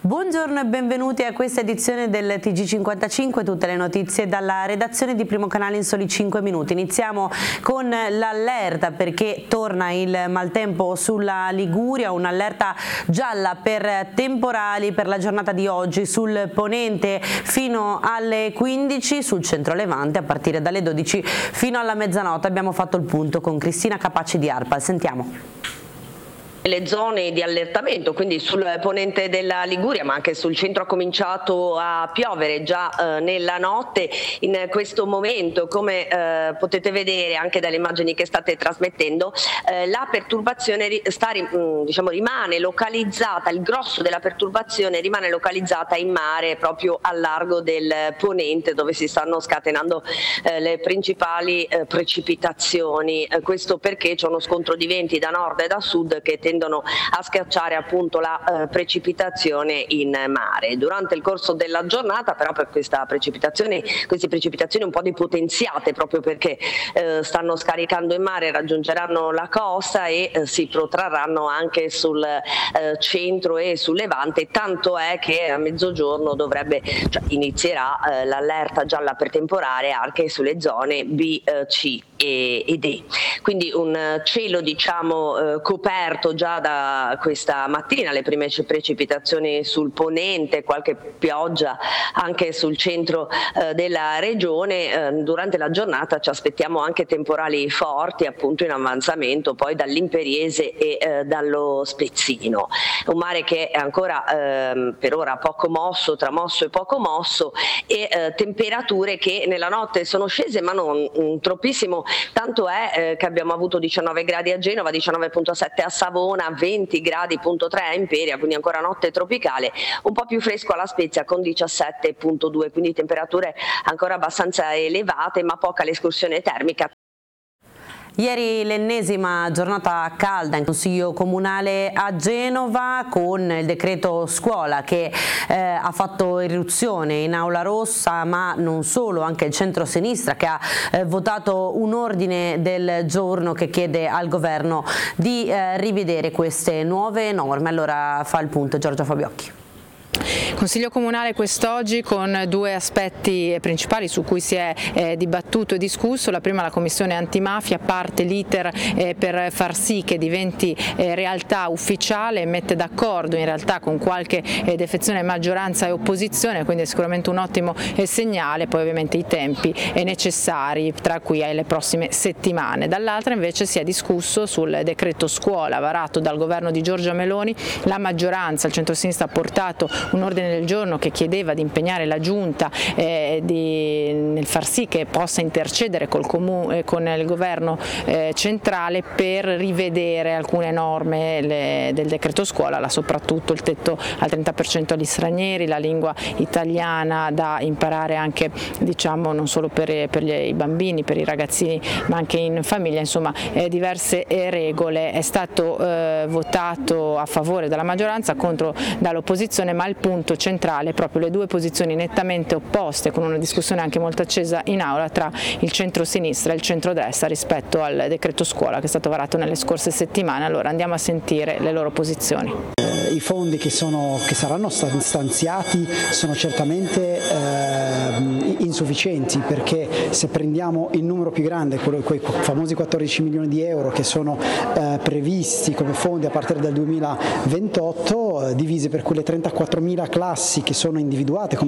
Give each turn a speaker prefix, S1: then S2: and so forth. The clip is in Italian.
S1: Buongiorno e benvenuti a questa edizione del TG55, tutte le notizie dalla redazione di Primo Canale in soli 5 minuti. Iniziamo con l'allerta perché torna il maltempo sulla Liguria, un'allerta gialla per temporali per la giornata di oggi sul ponente fino alle 15, sul centro levante a partire dalle 12 fino alla mezzanotte. Abbiamo fatto il punto con Cristina Capaci di ARPAL, sentiamo.
S2: Le zone di allertamento, quindi sul ponente della Liguria ma anche sul centro ha cominciato a piovere già nella notte. In questo momento, come potete vedere anche dalle immagini che state trasmettendo, la perturbazione rimane localizzata, il grosso della perturbazione rimane localizzata in mare proprio al largo del ponente, dove si stanno scatenando le principali precipitazioni. Questo perché c'è uno scontro di venti da nord e da sud che tendono a schiacciare appunto la precipitazione in mare. Durante il corso della giornata però per queste precipitazioni un po' depotenziate proprio perché stanno scaricando in mare, raggiungeranno la costa e si protrarranno anche sul centro e sul levante, tanto è che a mezzogiorno inizierà l'allerta gialla per temporale anche sulle zone B, C e D. Quindi un cielo coperto già da questa mattina, le prime precipitazioni sul ponente, qualche pioggia anche sul centro della regione. Durante la giornata ci aspettiamo anche temporali forti appunto in avanzamento poi dall'Imperiese e dallo Spezzino. Un mare che è ancora per ora poco mosso, tra mosso e poco mosso, e temperature che nella notte sono scese ma non troppissimo, tanto è che abbiamo avuto 19 gradi a Genova, 19,7 a Savona, 20 gradi,3 a Imperia, quindi ancora notte tropicale, un po' più fresco alla Spezia con 17,2, quindi temperature ancora abbastanza elevate ma poca l'escursione termica.
S1: Ieri l'ennesima giornata calda in Consiglio Comunale a Genova con il decreto scuola che ha fatto irruzione in Aula Rossa, ma non solo, anche il centro-sinistra che ha votato un ordine del giorno che chiede al governo di rivedere queste nuove norme. Allora fa il punto Giorgia Fabiocchi.
S3: Consiglio Comunale quest'oggi con due aspetti principali su cui si è dibattuto e discusso. La prima, la Commissione Antimafia, parte l'iter per far sì che diventi realtà ufficiale, mette d'accordo in realtà con qualche defezione maggioranza e opposizione, quindi è sicuramente un ottimo segnale, poi ovviamente i tempi necessari tra qui alle prossime settimane. Dall'altra invece si è discusso sul decreto scuola varato dal governo di Giorgia Meloni. La maggioranza, il centro-sinistra, ha portato un ordine del giorno che chiedeva di impegnare la Giunta nel far sì che possa intercedere con il governo centrale per rivedere alcune norme del decreto scuola, soprattutto il tetto al 30% agli stranieri, la lingua italiana da imparare anche non solo per i bambini, per i ragazzini ma anche in famiglia, insomma diverse regole. È stato votato a favore dalla maggioranza, contro dall'opposizione, ma il punto centrale è proprio le due posizioni nettamente opposte, con una discussione anche molto accesa in aula tra il centro-sinistra e il centro-destra rispetto al decreto scuola che è stato varato nelle scorse settimane. Allora andiamo a sentire le loro posizioni.
S4: I fondi che saranno stanziati sono certamente insufficienti, perché se prendiamo il numero più grande, quei famosi 14 milioni di euro che sono previsti come fondi a partire dal 2028, divisi per quelle 34.000 classi che sono individuate come